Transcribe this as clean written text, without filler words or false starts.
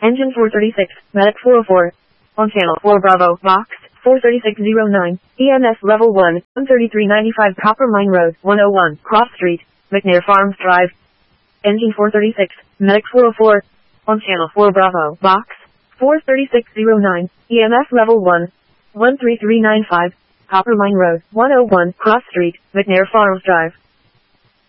Engine 436, Medic 404. On channel 4 Bravo, box 43609, EMS level 1, 13395 Copper Mine Road, 101, Cross Street, McNair Farms Drive. Engine 436, Medic 404. On channel 4 Bravo, box 43609, EMS level 1, 13395, Copper Mine Road, 101, Cross Street, McNair Farms Drive.